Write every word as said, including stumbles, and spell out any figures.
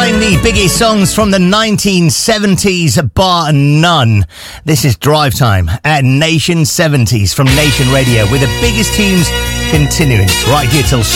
playing the biggest songs from the nineteen seventies, bar none. This is Drive Time at Nation seventies from Nation Radio, with the biggest tunes continuing right here till